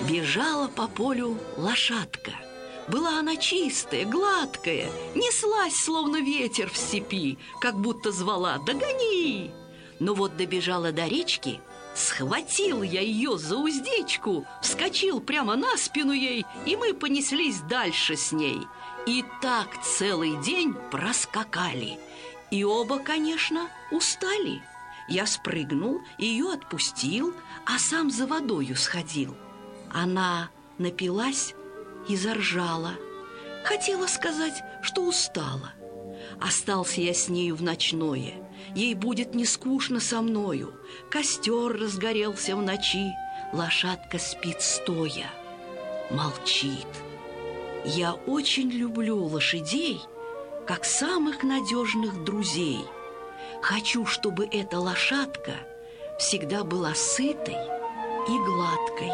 Бежала по полю лошадка. Была она чистая, гладкая, неслась, словно ветер в степи, как будто звала: «Догони!» Но вот добежала до речки, схватил я ее за уздечку, вскочил прямо на спину ей, и мы понеслись дальше с ней. И так целый день проскакали. И оба, конечно, устали. Я спрыгнул, ее отпустил, а сам за водою сходил. Она напилась и заржала. Хотела сказать, что устала. Остался я с нею в ночное. Ей будет не скучно со мною. Костер разгорелся в ночи. Лошадка спит стоя, молчит. Я очень люблю лошадей, как самых надежных друзей. Хочу, чтобы эта лошадка всегда была сытой и гладкой.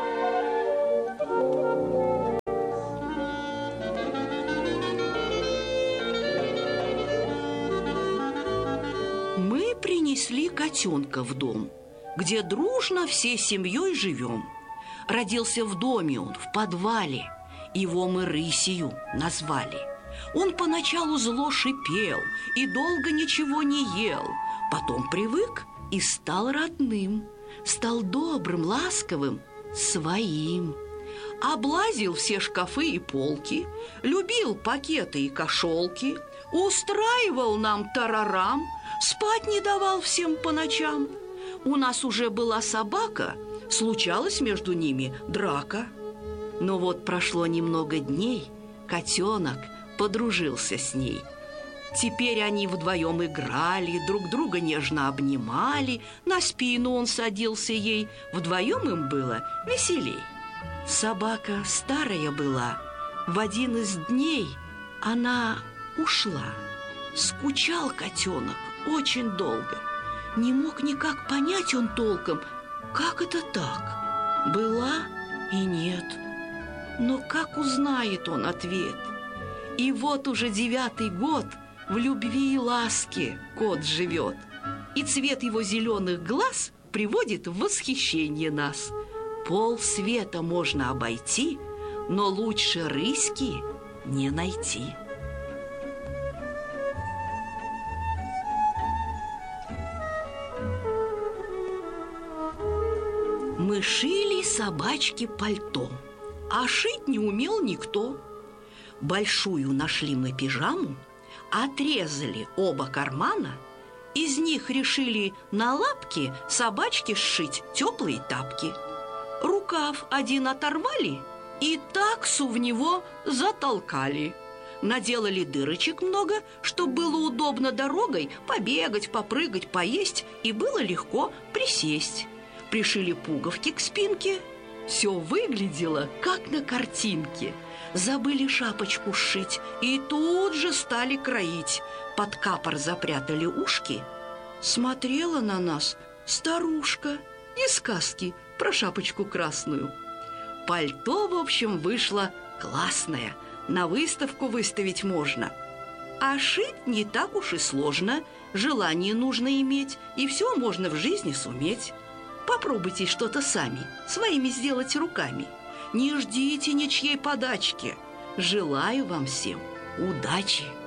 Мы принесли котенка в дом, где дружно всей семьей живем. Родился в доме он, в подвале. Его мы Рысью назвали. Он поначалу зло шипел и долго ничего не ел. Потом привык и стал родным. Стал добрым, ласковым, своим. Облазил все шкафы и полки, любил пакеты и кошелки, устраивал нам тарарам, спать не давал всем по ночам. У нас уже была собака, случалась между ними драка. Но вот прошло немного дней, котенок подружился с ней. Теперь они вдвоем играли, друг друга нежно обнимали, на спину он садился ей, вдвоем им было веселей. Собака старая была, в один из дней она ушла. Скучал котенок очень долго, не мог никак понять он толком, как это так, была и нет. Но как узнает он ответ? И вот уже 9-й год в любви и ласке кот живет, и цвет его зеленых глаз приводит в восхищение нас. Пол света можно обойти, но лучше Рыськи не найти. Мы шили собачке пальто, а шить не умел никто. Большую нашли мы пижаму, отрезали оба кармана, из них решили на лапки собачке сшить теплые тапки. Рукав один оторвали и таксу в него затолкали. Наделали дырочек много, чтоб было удобно дорогой побегать, попрыгать, поесть, и было легко присесть. Пришили пуговки к спинке. Все выглядело, как на картинке. Забыли шапочку сшить и тут же стали кроить. Под капор запрятали ушки. Смотрела на нас старушка из сказки про шапочку красную. Пальто, в общем, вышло классное. На выставку выставить можно. А шить не так уж и сложно. Желание нужно иметь, и все можно в жизни суметь. Попробуйте что-то сами, своими сделать руками. Не ждите ничьей подачки. Желаю вам всем удачи!